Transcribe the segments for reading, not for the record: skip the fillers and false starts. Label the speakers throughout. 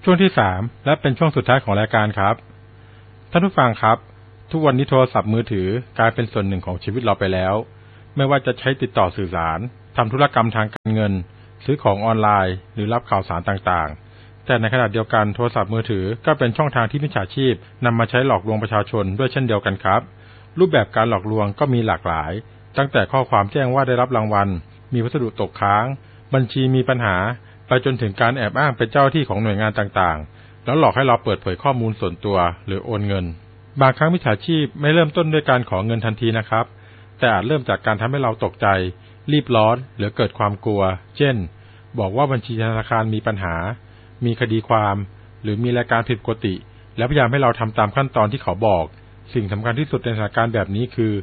Speaker 1: ช่วงที่3และเป็นช่วงสุดท้ายของรายการครับท่านผู้ฟังครับทุกวันนี้โทรศัพท์มือถือกลายเป็นส่วนหนึ่งของชีวิตเราไปแล้วไม่ว่าจะใช้ติดต่อสื่อสารทำธุรกรรมทางการเงินซื้อของออนไลน์หรือรับข่าวสารต่างๆแต่ในขณะเดียวกันโทรศัพท์มือถือก็เป็นช่องทางที่มิจฉาชีพนำมาใช้หลอกลวงประชาชนด้วยเช่นเดียวกันครับรูปแบบการหลอกลวงก็มีหลากหลายตั้งแต่ข้อความแจ้งว่าได้รับรางวัลมีพัสดุตกค้างบัญชีมีปัญหาไปจนถึงการแอบอ้างเป็นเจ้าที่ของหน่วยงานต่างๆแล้วหลอกให้เราเปิดเผยข้อมูลส่วนตัวหรือโอนเงินบางครั้งมิจฉาชีพไม่เริ่มต้นด้วยการขอเงินทันทีนะครับแต่อาจเริ่มจากการทำให้เราตกใจรีบร้อนหรือเกิดความกลัวเช่นบอกว่าบัญชีธนาคารมีปัญหามีคดีความหรือมีรายการผิดปกติและพยายามให้เราทำตามขั้นตอนที่เขาบอกสิ่งสำคัญที่สุดในสถานการณ์แบบนี้คือ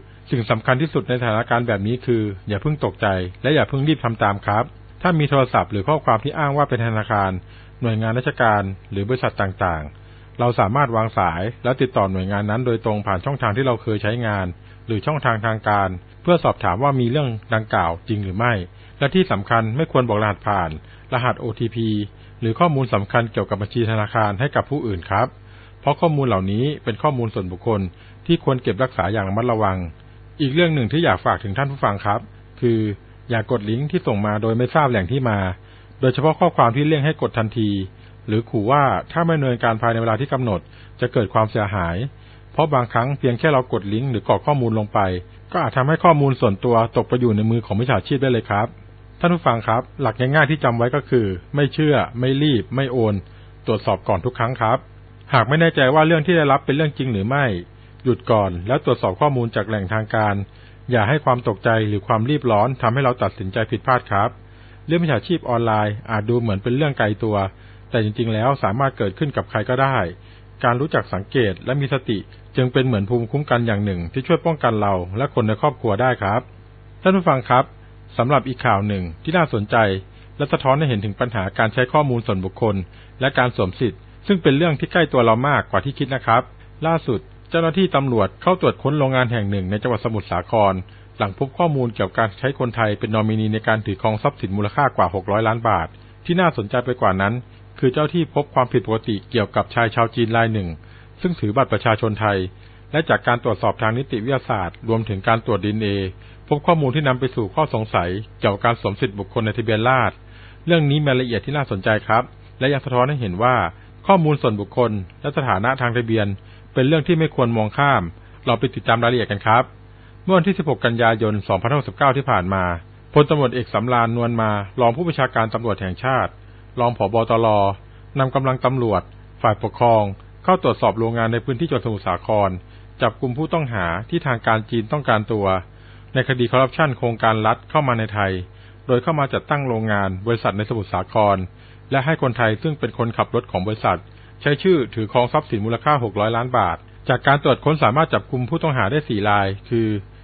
Speaker 1: อย่าเพิ่งตกใจและอย่าเพิ่งรีบทำตามครับถ้ามีโทรศัพท์หรือข้อความที่อ้างว่าเป็นธนาคารหน่วยงานราชการหรือบริษัทต่างๆเราสามารถวางสายแล้วติดต่อหน่วยงานนั้นโดยตรงผ่านช่องทางที่เราเคยใช้งานหรือช่องทางการเพื่อสอบถามว่ามีเรื่องดังกล่าวจริงหรือไม่และที่สำคัญไม่ควรบอกรหัสผ่านรหัส OTP หรือข้อมูลสำคัญเกี่ยวกับบัญชีธนาคารให้กับผู้อื่นครับเพราะข้อมูลเหล่านี้เป็นข้อมูลส่วนบุคคลที่ควรเก็บรักษาอย่างระมัดระวังอีกเรื่องหนึ่งที่อยากฝากถึงท่านผู้ฟังครับคืออย่ากดลิงก์ที่ส่งมาโดยไม่ทราบแหล่งที่มาโดยเฉพาะข้อความที่เร่งให้กดทันทีหรือขู่ว่าถ้าไม่ดำเนินการภายในเวลาที่กำหนดจะเกิดความเสียหายเพราะบางครั้งเพียงแค่เรากดลิงก์หรือกรอกข้อมูลลงไปก็อาจทำให้ข้อมูลส่วนตัวตกไปอยู่ในมือของมิจฉาชีพได้เลยครับท่านผู้ฟังครับหลักง่ายๆที่จำไว้ก็คือไม่เชื่อไม่รีบไม่โอนตรวจสอบก่อนทุกครั้งครับหากไม่แน่ใจว่าเรื่องที่ได้รับเป็นเรื่องจริงหรือไม่หยุดก่อนแล้วตรวจสอบข้อมูลจากแหล่งทางการอย่าให้ความตกใจหรือความรีบร้อนทำให้เราตัดสินใจผิดพลาดครับเรื่องมิจฉาชีพออนไลน์อาจดูเหมือนเป็นเรื่องไกลตัวแต่จริงๆแล้วสามารถเกิดขึ้นกับใครก็ได้การรู้จักสังเกตและมีสติจึงเป็นเหมือนภูมิคุ้มกันอย่างหนึ่งที่ช่วยป้องกันเราและคนในครอบครัวได้ครับท่านผู้ฟังครับสำหรับอีกข่าวหนึ่งที่น่าสนใจและสะท้อนให้เห็นถึงปัญหาการใช้ข้อมูลส่วนบุคคลและการสวมสิทธิ์ซึ่งเป็นเรื่องที่ใกล้ตัวเรามากกว่าที่คิดนะครับล่าสุดเจ้าหน้าที่ตำรวจเข้าตรวจค้นโรงงานแห่งหนึ่งในจังหวัดสมุทรสาครหลังพบข้อมูลเกี่ยวกับการใช้คนไทยเป็นนอมินีในการถือครองทรัพย์สินมูลค่ากว่า600ล้านบาทที่น่าสนใจไปกว่านั้นคือเจ้าที่พบความผิดปกติเกี่ยวกับชายชาวจีนรายหนึ่งซึ่งถือบัตรประชาชนไทยและจากการตรวจสอบทางนิติวิทยาศาสตร์รวมถึงการตรวจ DNA พบข้อมูลที่นำไปสู่ข้อสงสัยเกี่ยวกับการสวมสิทธิบุคคลในทะเบียนราษฎรเรื่องนี้มีรายละเอียดที่น่าสนใจครับและยังสะท้อนให้เห็นว่าข้อมูลส่วนบุคคลและสถานะทางทะเบียนเป็นเรื่องที่ไม่ควรมองข้ามเราไปติดตามรายละเอียดกันครับเมื่อวันที่16กันยายน2569ที่ผ่านมาพลตำรวจเอกสำราญนวลมารองผู้บัญชาการตำรวจแห่งชาติรองผบ.ตร.นำกำลังตำรวจฝ่ายปกครองเข้าตรวจสอบโรงงานในพื้นที่จังหวัดสมุทรสาครจับกุมผู้ต้องหาที่ทางการจีนต้องการตัวในคดีคอร์รัปชันโครงการรัฐเข้ามาในไทยโดยเข้ามาจัดตั้งโรงงานบริษัทในสมุทรสาครและให้คนไทยซึ่งเป็นคนขับรถของบริษัทใช้ชื่อถือครองทรัพย์สินมูลค่า600ล้านบาทจากการตรวจค้นสามารถจับกุมผู้ต้องหาได้4รายคือ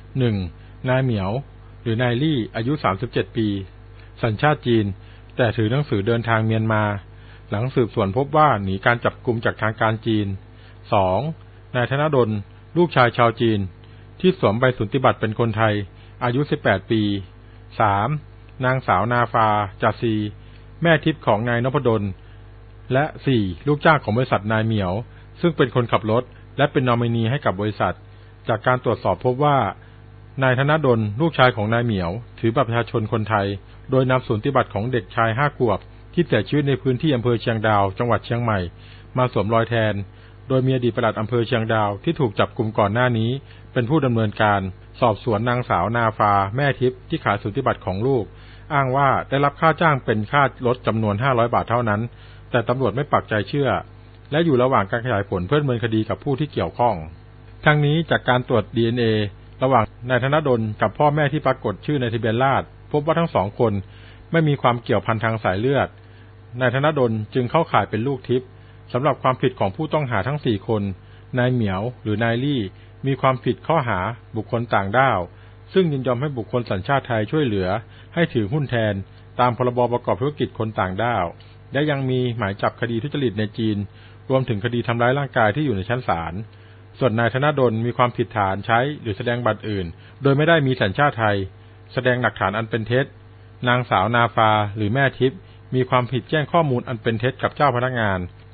Speaker 1: 1. นายเหมียวหรือนายลี่อายุ37ปีสัญชาติจีนแต่ถือหนังสือเดินทางเมียนมาหลังสืบสวนพบว่าหนีการจับกุมจากทางการจีน 2. นายธนดลลูกชายชาวจีนที่สวมใบสุนทรบัตรเป็นคนไทยอายุ18ปี 3. นางสาวนาฟาจาซีแม่ทิพย์ของนายนพดลและ 4. ลูกจ้างของบริษัทนายเหมียวซึ่งเป็นคนขับรถและเป็นนอมินีให้กับบริษัทจากการตรวจสอบพบว่านายธนดลลูกชายของนายเหมียวถือบัตรประชาชนคนไทยโดยนำสุนทรบัตรของเด็กชาย5 ขวบที่เสียชีวิตในพื้นที่อำเภอเชียงดาวจังหวัดเชียงใหม่มาสวมรอยแทนโดยมีอดีตปลัดอำเภอเชียงดาวที่ถูกจับกุมก่อนหน้านี้เป็นผู้ดำเนินการสอบสวนนางสาวนาฟาแม่ทิพย์ที่ขายสุนทรบัตรของลูกอ้างว่าได้รับค่าจ้างเป็นค่ารถจำนวน500บาทเท่านั้นแต่ตำรวจไม่ปักใจเชื่อและอยู่ระหว่างการขยายผลเพื่อดำเนินคดีกับผู้ที่เกี่ยวข้องทั้งนี้จากการตรวจ DNA ระหว่างนายธนดลกับพ่อแม่ที่ปรากฏชื่อในทะเบียนราษฎรพบว่าทั้ง2คนไม่มีความเกี่ยวพันทางสายเลือดนายธนดลจึงเข้าข่ายเป็นลูกทิพย์สำหรับความผิดของผู้ต้องหาทั้ง4คนนายเหมียวหรือนายลี่มีความผิดข้อหาบุคคลต่างด้าวซึ่งยินยอมให้บุคคลสัญชาติไทยช่วยเหลือให้ถือหุ้นแทนตามพรบประกอบธุรกิจคนต่างด้าวและยังมีหมายจับคดีทุจริตในจีนรวมถึงคดีทำร้ายร่างกายที่อยู่ในชั้นศาลส่วนนายธนดลมีความผิดฐานใช้หรือแสดงบัตรอื่นโดยไม่ได้มีสัญชาติไทยแสดงหลักฐานอันเป็นเท็จนางสาวนาฟาหรือแม่ทิพย์มีความผิดแจ้งข้อมูลอันเป็นเท็จกับเจ้าพนักงาน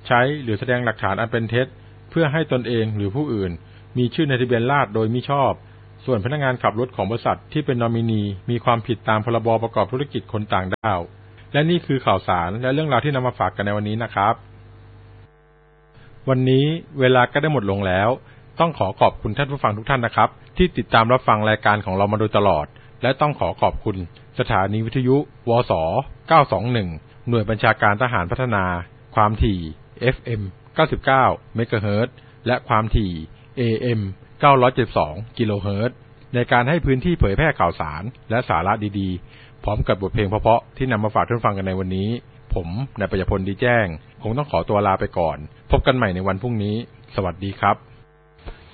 Speaker 1: ใช้หรือแสดงหลักฐานอันเป็นเท็จเพื่อให้ตนเองหรือผู้อื่นมีชื่อในทะเบียนราษฎรโดยมิชอบส่วนพนักงานขับรถของบริษัทที่เป็นนอมินีมีความผิดตามพรบประกอบธุรกิจคนต่างด้าวและนี่คือข่าวสารและเรื่องราวที่นำมาฝากกันในวันนี้นะครับวันนี้เวลาก็ได้หมดลงแล้วต้องขอบคุณท่านผู้ฟังทุกท่านนะครับที่ติดตามรับฟังรายการของเรามาโดยตลอดและต้องขอบคุณสถานีวิทยุวส921หน่วยบัญชาการทหารพัฒนาความถี่ FM 99 เมกะเฮิรตซ์และความถี่ AM 972 กิโลเฮิรตซ์ในการให้พื้นที่เผยแพร่ข่าวสารและสาระดีๆพร้อมกับบทเพลงเพราะๆที่นำมาฝากท่านฟังกันในวันนี้ผมนายปัญญพลดีแจ้งคงต้องขอตัวลาไปก่อนพบกันใหม่ในวันพรุ่งนี้สวัสดีครับ